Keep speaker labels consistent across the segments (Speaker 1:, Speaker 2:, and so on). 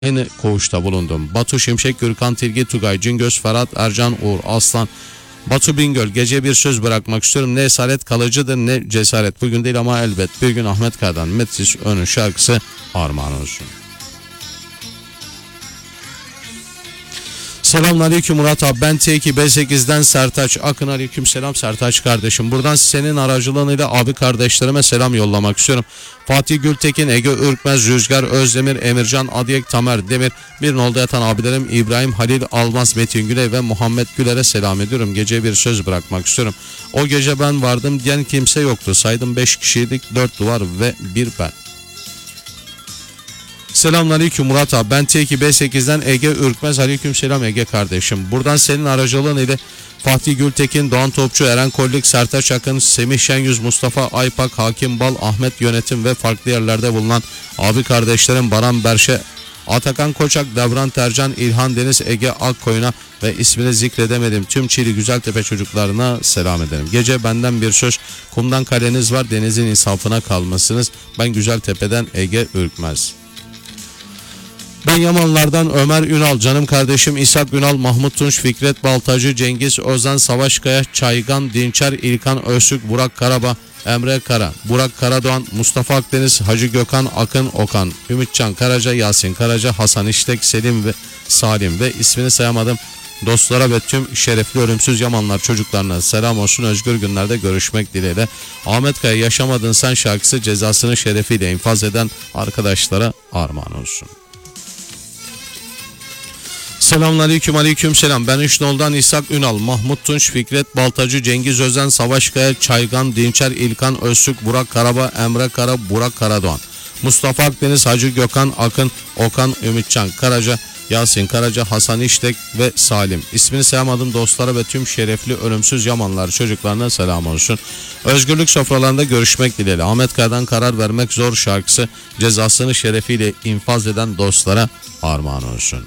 Speaker 1: Aynı koğuşta bulundum. Batu Şimşek, Gürkan Tilgi, Tugay Cingöz, Ferhat Ercan, Uğur Aslan, Batu Bingöl. Gece bir söz bırakmak istiyorum. Ne esaret kalıcıdır ne cesaret. Bugün değil ama elbet bir gün. Ahmet Kaya'dan Metis Önü şarkısı armağan olsun. Selamünaleyküm Murat abi, ben T2 B8'den Sertaç Akın. Aleyküm selam Sertaç kardeşim. Buradan senin aracılığıyla abi kardeşlerime selam yollamak istiyorum. Fatih Gültekin, Ege Ürkmez, Rüzgar Özdemir, Emircan Adiyek, Tamer Demir, bir nolda yatan abilerim İbrahim Halil Almaz, Metin Güley ve Muhammed Güler'e selam ediyorum. Gece bir söz bırakmak istiyorum. O gece ben vardım diyen kimse yoktu. Saydım 5 kişiydik, 4 duvar ve bir ben. Selamünaleyküm Murat abi, ben T2 B8'den Ege Ürkmez. Aleyküm selam Ege kardeşim. Buradan senin aracılığın ile Fatih Gültekin, Doğan Topçu, Eren Kollik, Sertaç Akın, Semih Şenyüz, Mustafa Aypak, Hakim Bal, Ahmet Yönetim ve farklı yerlerde bulunan abi kardeşlerim Baran Berşe, Atakan Koçak, Devran Tercan, İlhan Deniz, Ege Akkoyun'a ve ismini zikredemedim tüm Çiğli Güzeltepe çocuklarına selam ederim. Gece benden bir söz, kumdan kaleniz var, denizin insafına kalmasınız. Ben Güzeltepe'den Ege Ürkmez. Ben Yamanlardan Ömer Ünal, canım kardeşim İshak Ünal, Mahmut Tunç, Fikret Baltacı, Cengiz Özen, Savaşkaya, Çaygan, Dinçer, İlkan Öztürk, Burak Karaba, Emre Kara, Burak Karadoğan, Mustafa Akdeniz, Hacı Gökhan, Akın Okan, Ümitcan Karaca, Yasin Karaca, Hasan İştek, Selim ve Salim ve ismini sayamadım dostlara ve tüm şerefli ölümsüz Yamanlar çocuklarına selam olsun. Özgür günlerde görüşmek dileğiyle. Ahmet Kaya, Yaşamadın Sen şarkısı cezasını şerefiyle infaz eden arkadaşlara armağan olsun. Selamünaleyküm, aleyküm selam. Ben Üçnol'dan İshak Ünal, Mahmut Tunç, Fikret Baltacı, Cengiz Özen, Savaşkaya, Çaygan, Dinçer, İlkan Öztürk, Burak Karaba, Emre Kara, Burak Karadoğan, Mustafa Akdeniz, Hacı Gökhan, Akın Okan, Ümitcan Karaca, Yasin Karaca, Hasan İştek ve Salim. İsmini sayamadım dostlara ve tüm şerefli ölümsüz Yamanlar çocuklarına selam olsun. Özgürlük sofralarında görüşmek dileğiyle. Ahmet Kaya'dan Karar Vermek Zor şarkısı cezasını şerefiyle infaz eden dostlara armağan olsun.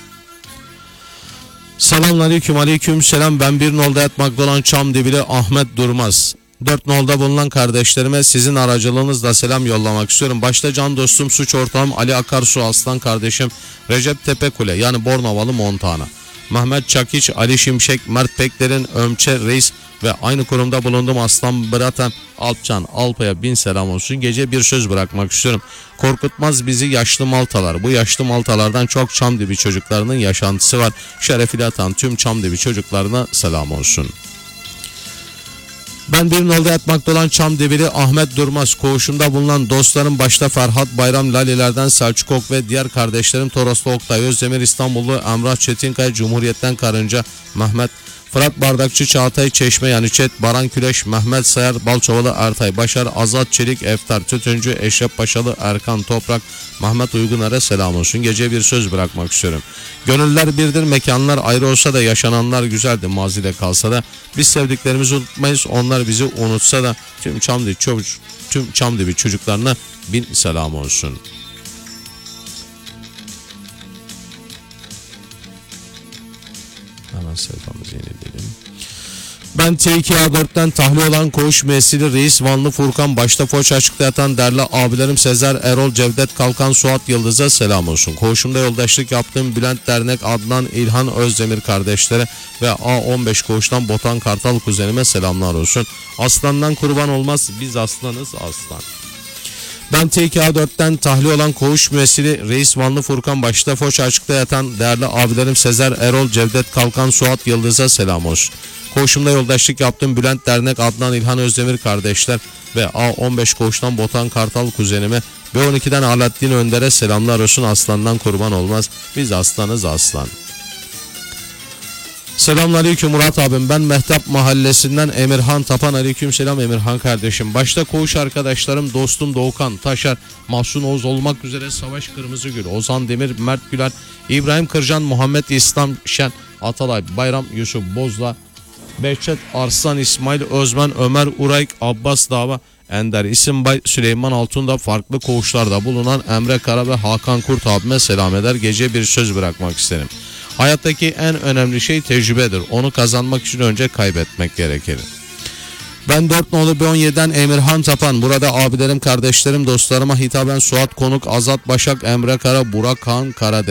Speaker 1: Selamünaleyküm, aleyküm selam. Ben bir nolda yatmakta olan Çamdibili Ahmet Durmaz. 4 nolda bulunan kardeşlerime sizin aracılığınızla selam yollamak istiyorum. Başta can dostum, suç ortağım Ali Akarsu, Aslan kardeşim Recep Tepekule yani Bornovalı Montana, Mehmet Çakiç, Ali Şimşek, Mert Pekler'in, Ömçe Reis ve aynı kurumda bulunduğum Aslan Braten Alpcan Alpa'ya bin selam olsun. Gece bir söz bırakmak istiyorum. Korkutmaz bizi yaşlı maltalar. Bu yaşlı maltalardan çok Çamdibi çocuklarının yaşantısı var. Şerefiyle atan tüm Çamdibi çocuklarına selam olsun. Ben bir nolda yatmakta olan Çamdibili Ahmet Durmaz. Koğuşumda bulunan dostlarım başta Ferhat Bayram Lalilerden Selçuk Ok ve diğer kardeşlerim Toroslu Oktay Özdemir, İstanbullu Emrah Çetinkaya, Cumhuriyet'ten Karınca Mehmet, Fırat Bardakçı, Çağatay Çeşme yani Çet, Baran Küleş, Mehmet Sayar, Balçovalı Ertay Başar, Azat Çelik, Eftar Tütüncü, Eşref Paşalı Erkan Toprak, Mehmet Uyguner'e selam olsun. Gece bir söz bırakmak istiyorum. Gönüller birdir, mekanlar ayrı olsa da yaşananlar güzeldi mazide kalsa da. Biz sevdiklerimizi unutmayız, onlar bizi unutsa da tüm Çamdibi çocuklarına bin selam olsun. Hemen sayfamızı yenileyelim. Ben T2A4'ten tahliye olan koğuş müessili Reis Vanlı Furkan, başta Foç açıkta yatan değerli abilerim Sezer, Erol, Cevdet Kalkan, Suat Yıldız'a selam olsun. Koğuşumda yoldaşlık yaptığım Bülent Dernek, Adnan, İlhan Özdemir kardeşlere ve A15 koğuştan Botan Kartal kuzenime selamlar olsun. Aslandan kurban olmaz, biz aslanız aslan. Ben T2A4'ten tahliye olan koğuş müessili Reis Vanlı Furkan, başta Foç açıkta yatan değerli abilerim Sezer, Erol, Cevdet Kalkan, Suat Yıldız'a selam olsun. Koğuşumda yoldaşlık yaptığım Bülent Dernek, Adnan, İlhan Özdemir kardeşler ve A15 koğuştan Botan Kartal kuzenime B12'den Alaaddin Önder'e selamlar olsun. Aslandan kurban olmaz, biz aslanız aslan. Selamünaleyküm Murat abim, ben Mehtap Mahallesi'nden Emirhan Tapan. Aleykümselam Emirhan kardeşim. Başta koğuş arkadaşlarım dostum Doğukan Taşar, Mahsun Oğuz olmak üzere Savaş Kırmızıgül, Ozan Demir, Mert Güler, İbrahim Kırcan, Muhammed İslam Şen, Atalay Bayram, Yusuf Bozla, Behçet Arslan, İsmail Özmen, Ömer Urayk, Abbas Dava, Ender İsimbay, Süleyman Altun'da farklı koğuşlarda bulunan Emre Kara ve Hakan Kurt abime selam eder. Gece bir söz bırakmak isterim. Hayattaki en önemli şey tecrübedir. Onu kazanmak için önce kaybetmek gerekir. Ben 4 nolu B17'den Emirhan Tapan. Burada abilerim, kardeşlerim, dostlarıma hitaben Suat Konuk, Azat Başak, Emre Kara, Burak Han Karadeniz.